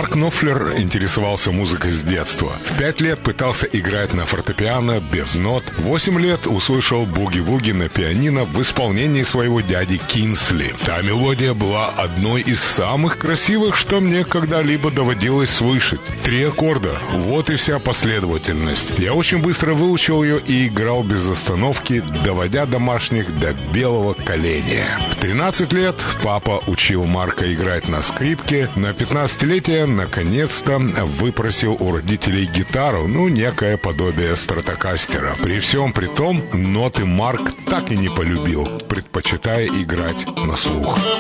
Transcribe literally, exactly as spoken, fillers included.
Марк Knopfler интересовался музыкой с детства. В пять лет пытался играть на фортепиано без нот. В восемь лет услышал буги-вуги на пианино в исполнении своего дяди Кинсли. Та мелодия была одной из самых красивых, что мне когда-либо доводилось слышать. Три аккорда. Вот и вся последовательность. Я очень быстро выучил ее и играл без остановки, доводя домашних до белого коленя. В тринадцать лет папа учил Марка играть на скрипке. На пятнадцатилетие наконец-то выпросил у родителей гитару, ну, некое подобие стратокастера. При всем при том, ноты Марк так и не полюбил, предпочитая играть на слух.